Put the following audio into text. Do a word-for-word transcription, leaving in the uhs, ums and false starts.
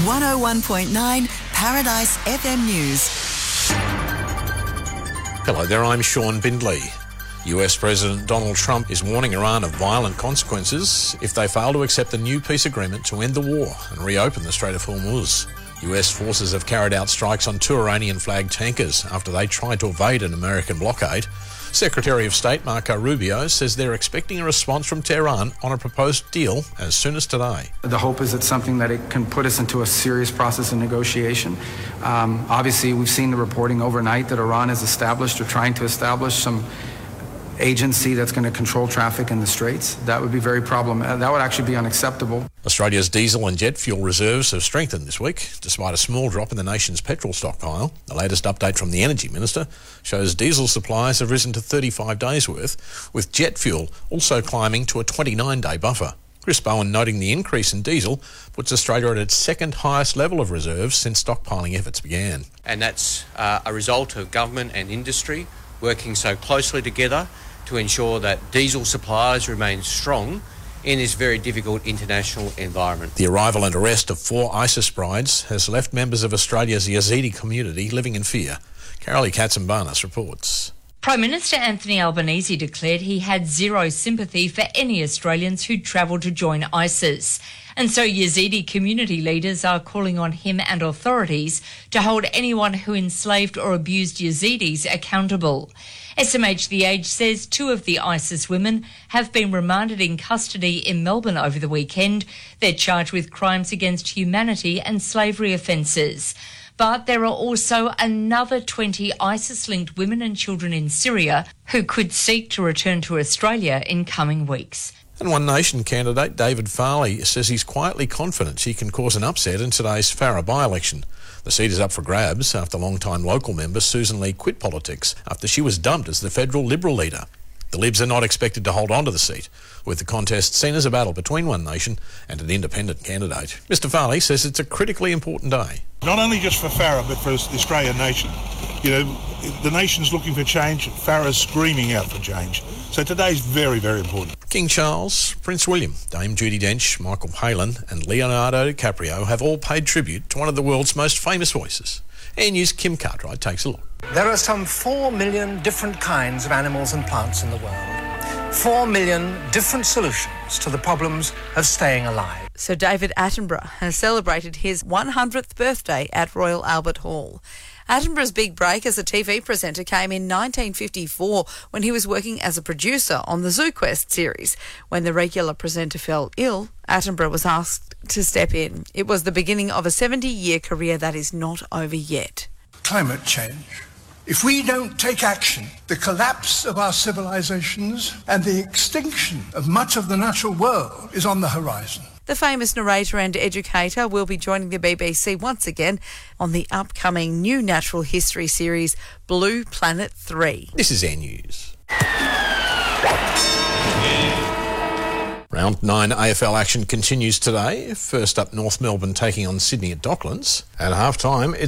one oh one point nine Paradise F M News. Hello there, I'm Sean Bindley. U S President Donald Trump is warning Iran of violent consequences if they fail to accept a new peace agreement to end the war and reopen the Strait of Hormuz. U S forces have carried out strikes on two Iranian-flagged tankers after they tried to evade an American blockade. Secretary of State Marco Rubio says they're expecting a response from Tehran on a proposed deal as soon as today. The hope is it's something that it can put us into a serious process of negotiation. Um, obviously, we've seen the reporting overnight that Iran has established or trying to establish some agency that's going to control traffic in the Straits. That would be very problematic. That would actually be unacceptable. Australia's diesel and jet fuel reserves have strengthened this week, despite a small drop in the nation's petrol stockpile. The latest update from the Energy Minister shows diesel supplies have risen to thirty-five days' worth, with jet fuel also climbing to a twenty-nine day buffer. Chris Bowen noting the increase in diesel puts Australia at its second highest level of reserves since stockpiling efforts began. And that's uh, a result of government and industry working so closely together to ensure that diesel supplies remain strong in this very difficult international environment. The arrival and arrest of four ISIS brides has left members of Australia's Yazidi community living in fear. Carolee Katsimbanis reports. Prime Minister Anthony Albanese declared he had zero sympathy for any Australians who travelled to join ISIS. And so Yazidi community leaders are calling on him and authorities to hold anyone who enslaved or abused Yazidis accountable. S M H The Age says two of the ISIS women have been remanded in custody in Melbourne over the weekend. They're charged with crimes against humanity and slavery offences. But there are also another twenty ISIS-linked women and children in Syria who could seek to return to Australia in coming weeks. And One Nation candidate David Farley says he's quietly confident he can cause an upset in today's Farrer by-election. The seat is up for grabs after long-time local member Susan Lee quit politics after she was dumped as the federal Liberal leader. The Libs are not expected to hold on to the seat, with the contest seen as a battle between One Nation and an independent candidate. Mister Farley says it's a critically important day. Not only just for Farrer, but for the Australian nation. You know, the nation's looking for change, Farrer's screaming out for change. So today's very, very important. King Charles, Prince William, Dame Judi Dench, Michael Palin and Leonardo DiCaprio have all paid tribute to one of the world's most famous voices. Air News' Kim Cartwright takes a look. There are some four million different kinds of animals and plants in the world. Four million different solutions to the problems of staying alive. Sir David Attenborough has celebrated his one hundredth birthday at Royal Albert Hall. Attenborough's big break as a T V presenter came in nineteen fifty-four when he was working as a producer on the ZooQuest series. When the regular presenter fell ill, Attenborough was asked to step in. It was the beginning of a seventy-year career that is not over yet. Climate change. If we don't take action, the collapse of our civilizations and the extinction of much of the natural world is on the horizon. The famous narrator and educator will be joining the B B C once again on the upcoming new natural history series, Blue Planet three. This is Air News. Round nine A F L action continues today. First up, North Melbourne taking on Sydney at Docklands. At half-time, it's